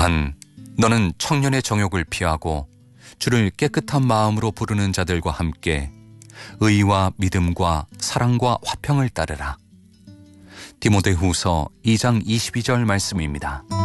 또한 너는 청년의 정욕을 피하고 주를 깨끗한 마음으로 부르는 자들과 함께 의와 믿음과 사랑과 화평을 따르라. 디모데후서 2장 22절 말씀입니다.